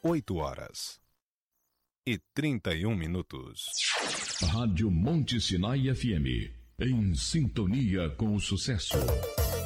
8h31. Rádio Monte Sinai FM, em sintonia com o sucesso.